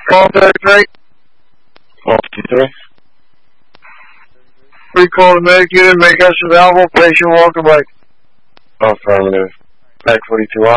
Call 33. Call 53. Recall the medic unit, make us available, patient welcome back. Affirmative. Back 42R.